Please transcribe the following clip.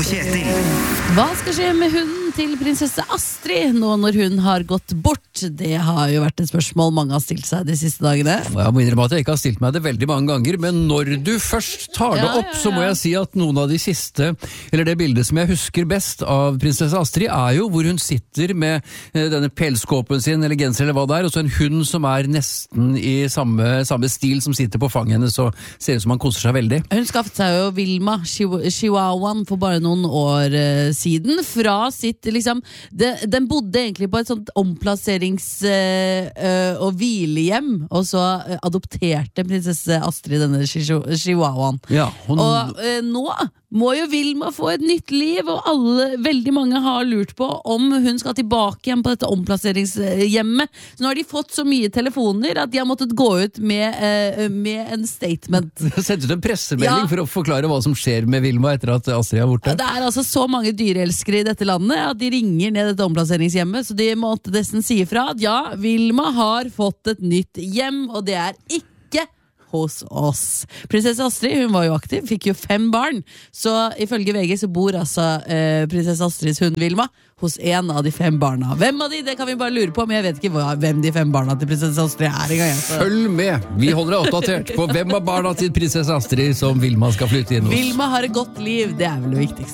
Kjetil. Hva skal skje med hunden til prinsesse Astrid nå når hun har gått bort? Det har jo vært et spørsmål mange har stilt seg de siste dagene. Jeg må innrømme at jeg ikke har stilt meg det veldig mange ganger, men når du først tar det opp, så må jeg si at noen av de siste, eller det bildet som jeg husker best av prinsesse Astrid, er jo hvor hun sitter med denne pelskåpen sin, eller genser eller hva det er, og så en hund som er nesten i samme stil som sitter på fanget hennes, og ser ut som han koser seg veldig. Hun skaffet seg jo Vilma, Chihuahuaen, for bare noen år siden, fra sitt, liksom, den bodde egentlig på et sånt omplasserings- og hvilehjem, og så adopterte prinsesse Astrid denne Chihuahuaen. Ja, Og nå må jo Vilma få et nytt liv, og veldig mange har lurt på om hun skal tilbake igjen på dette omplasseringshjemmet. Så nå har de fått så mye telefoner at de har måttet gå ut med en statement. Sett ut en pressemelding for å forklare hva som skjer med Vilma etter at Astrid er borte. Det er altså så mange dyreelskere i dette landet at de ringer ned dette omplasseringshjemmet, så de måtte nesten si ifra at ja, Vilma har fått et nytt hjem, og det er ikke hos oss. Prinsesse Astrid, hun var jo aktiv, fikk jo 5 barn, så ifølge VG så bor altså prinsesse Astrids hund Vilma hos en av de 5 barna. Hvem av de? Det kan vi bare lure på, men jeg vet ikke hvem de 5 barna til prinsesse Astrid er en gang. Følg med! Vi holder deg oppdatert på hvem av barna til prinsesse Astrid som Vilma skal flytte inn hos. Vilma har et godt liv, det er vel det viktigste.